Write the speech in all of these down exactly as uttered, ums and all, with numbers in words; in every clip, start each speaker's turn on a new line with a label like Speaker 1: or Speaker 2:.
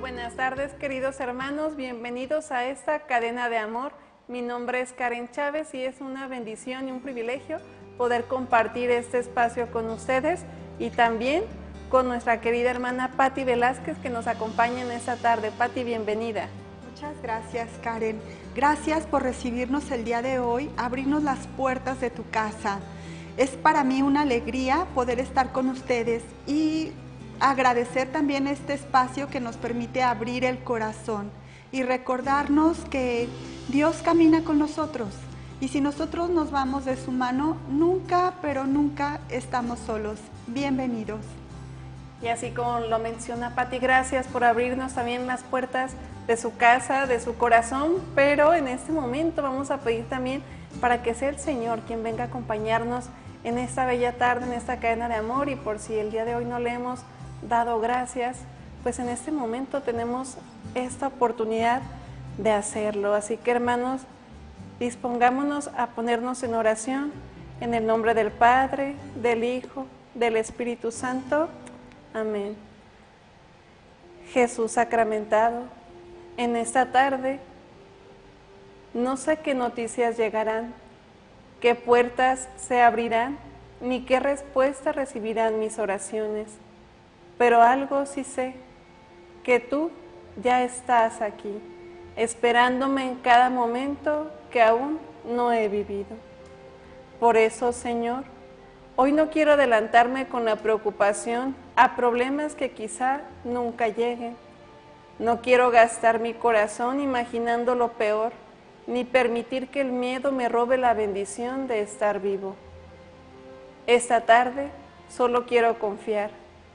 Speaker 1: buenas tardes, queridos hermanos, bienvenidos a esta cadena de amor. Mi nombre es Karen Chávez y es una bendición y un privilegio poder compartir este espacio con ustedes y también con nuestra querida hermana Patti Velázquez, que nos acompaña en esta tarde. Patti, bienvenida.
Speaker 2: Muchas gracias, Karen. Gracias por recibirnos el día de hoy, abrirnos las puertas de tu casa. Es para mí una alegría poder estar con ustedes y agradecer también este espacio que nos permite abrir el corazón y recordarnos que Dios camina con nosotros. Y si nosotros nos vamos de su mano, nunca, pero nunca estamos solos. Bienvenidos.
Speaker 1: Y así como lo menciona Patti, gracias por abrirnos también las puertas de su casa, de su corazón, pero en este momento vamos a pedir también para que sea el Señor quien venga a acompañarnos en esta bella tarde, en esta cadena de amor, y por si el día de hoy no le hemos dado gracias, pues en este momento tenemos esta oportunidad de hacerlo. Así que, hermanos, dispongámonos a ponernos en oración en el nombre del Padre, del Hijo, del Espíritu Santo. Amén. Jesús sacramentado, en esta tarde no sé qué noticias llegarán, qué puertas se abrirán, ni qué respuesta recibirán mis oraciones, pero algo sí sé, que tú ya estás aquí, esperándome en cada momento que aún no he vivido. Por eso, Señor, hoy no quiero adelantarme con la preocupación a problemas que quizá nunca lleguen. No quiero gastar mi corazón imaginando lo peor, ni permitir que el miedo me robe la bendición de estar vivo. Esta tarde solo quiero confiar.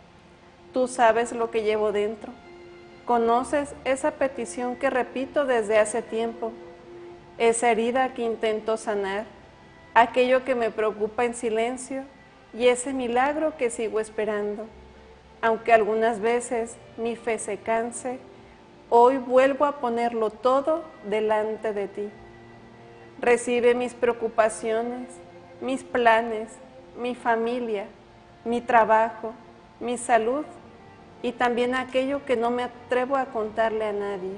Speaker 1: Tú sabes lo que llevo dentro. Conoces esa petición que repito desde hace tiempo, esa herida que intento sanar, aquello que me preocupa en silencio y ese milagro que sigo esperando. Aunque algunas veces mi fe se canse, hoy vuelvo a ponerlo todo delante de ti. Recibe mis preocupaciones, mis planes, mi familia, mi trabajo, mi salud y también aquello que no me atrevo a contarle a nadie.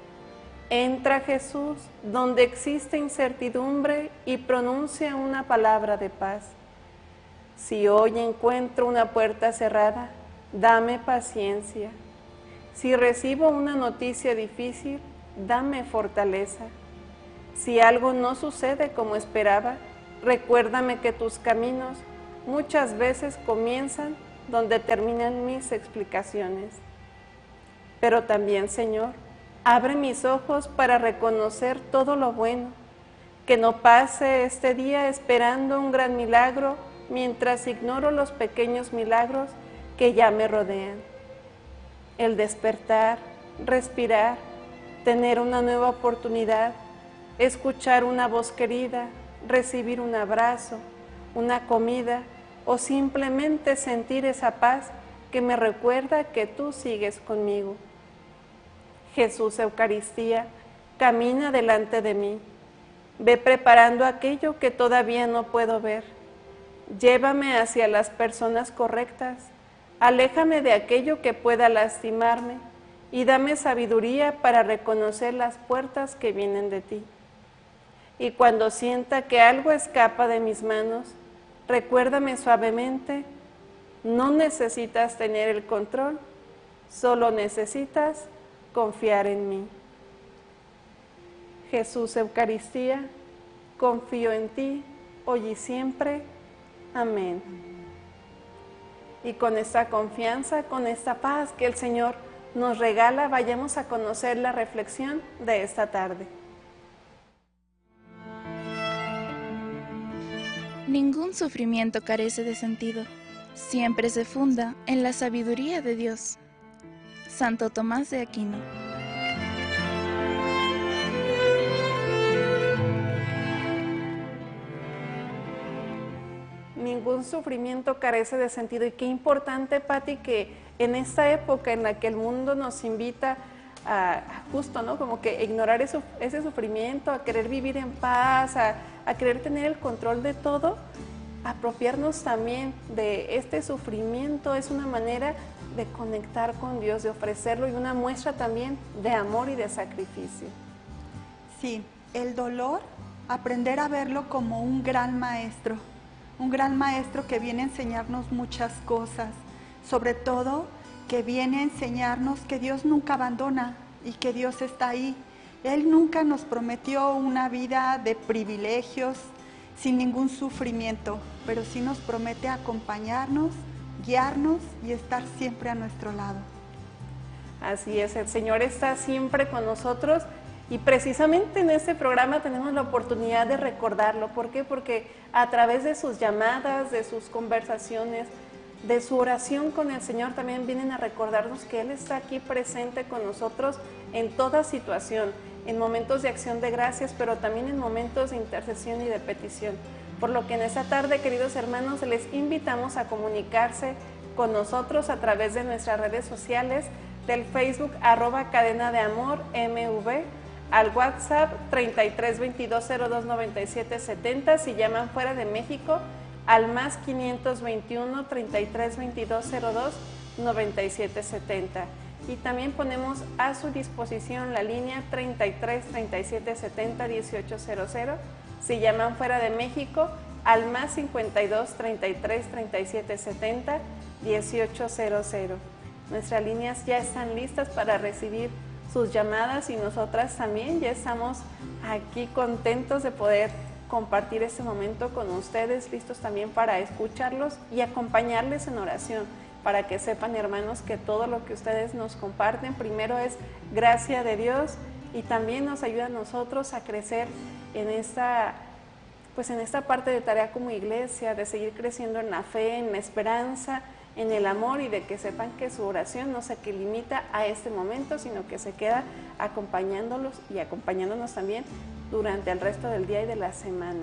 Speaker 1: Entra, Jesús, donde existe incertidumbre y pronuncia una palabra de paz. Si hoy encuentro una puerta cerrada, dame paciencia. Si recibo una noticia difícil, dame fortaleza. Si algo no sucede como esperaba, recuérdame que tus caminos muchas veces comienzan donde terminan mis explicaciones. Pero también, Señor, abre mis ojos para reconocer todo lo bueno, que no pase este día esperando un gran milagro mientras ignoro los pequeños milagros que ya me rodean. El despertar, respirar, tener una nueva oportunidad, escuchar una voz querida, recibir un abrazo, una comida o simplemente sentir esa paz que me recuerda que tú sigues conmigo. Jesús Eucaristía, camina delante de mí. Ve preparando aquello que todavía no puedo ver. Llévame hacia las personas correctas. Aléjame de aquello que pueda lastimarme y dame sabiduría para reconocer las puertas que vienen de ti. Y cuando sienta que algo escapa de mis manos, recuérdame suavemente, no necesitas tener el control, solo necesitas confiar en mí. Jesús Eucaristía, confío en ti, hoy y siempre. Amén. Y con esta confianza, con esta paz que el Señor nos regala, vayamos a conocer la reflexión de esta tarde.
Speaker 3: Ningún sufrimiento carece de sentido, siempre se funda en la sabiduría de Dios. Santo Tomás de Aquino.
Speaker 1: Ningún sufrimiento carece de sentido. Y qué importante, Patti, que en esta época en la que el mundo nos invita a justo, ¿no? Como que ignorar eso, ese sufrimiento, a querer vivir en paz, a, a querer tener el control de todo, apropiarnos también de este sufrimiento es una manera de conectar con Dios, de ofrecerlo y una muestra también de amor y de sacrificio.
Speaker 2: Sí, el dolor, aprender a verlo como un gran maestro, un gran maestro que viene a enseñarnos muchas cosas, sobre todo que viene a enseñarnos que Dios nunca abandona y que Dios está ahí. Él nunca nos prometió una vida de privilegios, sin ningún sufrimiento, pero sí nos promete acompañarnos, guiarnos y estar siempre a nuestro lado.
Speaker 1: Así es, el Señor está siempre con nosotros y precisamente en este programa tenemos la oportunidad de recordarlo. ¿Por qué? Porque a través de sus llamadas, de sus conversaciones, de su oración con el Señor también vienen a recordarnos que Él está aquí presente con nosotros en toda situación, en momentos de acción de gracias, pero también en momentos de intercesión y de petición. Por lo que en esta tarde, queridos hermanos, les invitamos a comunicarse con nosotros a través de nuestras redes sociales, del Facebook arroba Cadena de Amor M V, al WhatsApp treinta y tres veintidós cero dos noventa y siete setenta, si llaman fuera de México, al más quinientos veintiuno treinta y tres veintidós cero dos noventa y siete setenta. Y también ponemos a su disposición la línea treinta y tres treinta y siete setenta dieciocho cero cero, si llaman fuera de México, al más cincuenta y dos treinta y tres treinta y siete setenta dieciocho cero cero. Nuestras líneas ya están listas para recibir sus llamadas y nosotras también ya estamos aquí contentos de poder compartir este momento con ustedes, listos también para escucharlos y acompañarles en oración, para que sepan, hermanos, que todo lo que ustedes nos comparten primero es gracia de Dios y también nos ayuda a nosotros a crecer en esta, pues en esta parte de tarea como iglesia, de seguir creciendo en la fe, en la esperanza, en el amor, y de que sepan que su oración no se que limita a este momento, sino que se queda acompañándolos y acompañándonos también durante el resto del día y de la semana.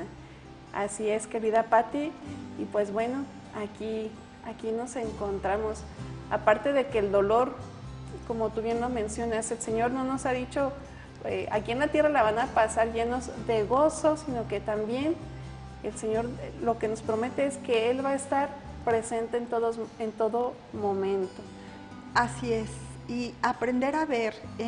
Speaker 1: Así es, querida Patti, y pues bueno, aquí, aquí nos encontramos. Aparte de que el dolor, como tú bien lo mencionas, el Señor no nos ha dicho, eh, aquí en la tierra la van a pasar llenos de gozo, sino que también el Señor lo que nos promete es que Él va a estar presente en, todos, en todo momento.
Speaker 2: Así es, y aprender a ver